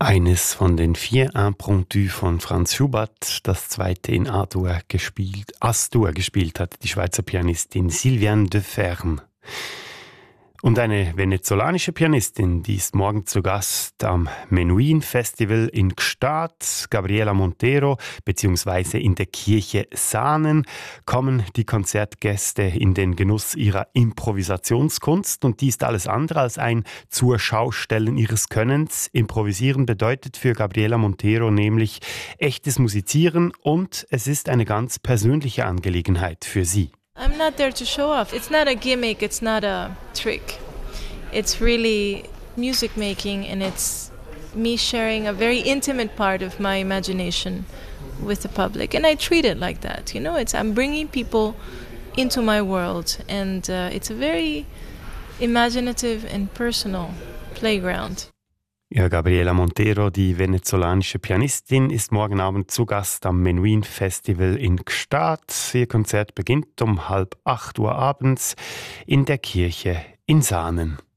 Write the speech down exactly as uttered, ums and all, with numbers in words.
Eines von den vier Impromptus von Franz Schubert, das zweite in A-Dur gespielt, As-Dur gespielt hat die Schweizer Pianistin Sylviane de Ferme. Und eine venezolanische Pianistin, die ist morgen zu Gast am Menuhin Festival in Gstaad. Gabriela Montero, beziehungsweise in der Kirche Saanen, kommen die Konzertgäste in den Genuss ihrer Improvisationskunst. Und die ist alles andere als ein zur Schaustellen ihres Könnens. Improvisieren bedeutet für Gabriela Montero nämlich echtes Musizieren und es ist eine ganz persönliche Angelegenheit für sie. I'm not there to show off. It's not a gimmick, it's not a trick. It's really music making, and it's me sharing a very intimate part of my imagination with the public. And I treat it like that, you know, it's I'm bringing people into my world, and uh, it's a very imaginative and personal playground. Ja, Gabriela Montero, die venezolanische Pianistin, ist morgen Abend zu Gast am Menuhin Festival in Gstaad. Ihr Konzert beginnt um halb acht Uhr abends in der Kirche in Saanen.